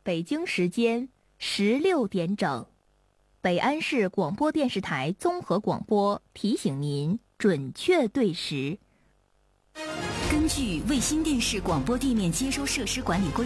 北京时间16点整，北安市广播电视台综合广播提醒您准确对时。 根据卫星电视广播地面接收设施管理规